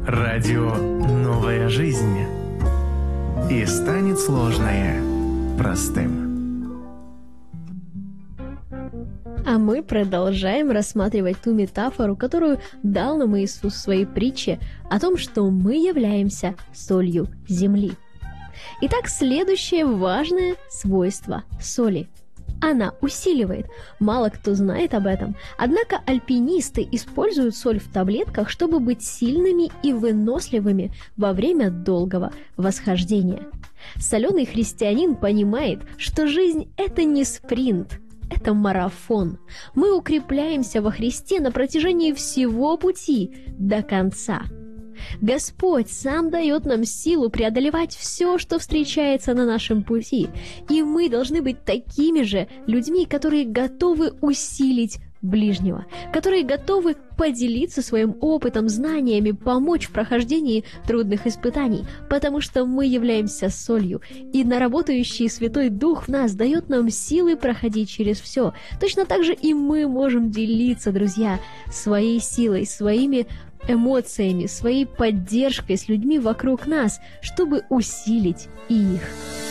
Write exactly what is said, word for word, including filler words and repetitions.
Радио «Новая жизнь». И станет сложное простым. А мы продолжаем рассматривать ту метафору, которую дал нам Иисус в своей притче о том, что мы являемся солью земли. Итак, следующее важное свойство соли. Она усиливает. Мало кто знает об этом. Однако альпинисты используют соль в таблетках, чтобы быть сильными и выносливыми во время долгого восхождения. Соленый христианин понимает, что жизнь – это не спринт, это марафон. Мы укрепляемся во Христе на протяжении всего пути до конца. Господь сам дает нам силу преодолевать все, что встречается на нашем пути. И мы должны быть такими же людьми, которые готовы усилить ближнего, которые готовы поделиться своим опытом, знаниями, помочь в прохождении трудных испытаний, потому что мы являемся солью, и наработающий Святой Дух в нас дает нам силы проходить через все. Точно так же и мы можем делиться, друзья, своей силой, своими эмоциями, своей поддержкой с людьми вокруг нас, чтобы усилить их.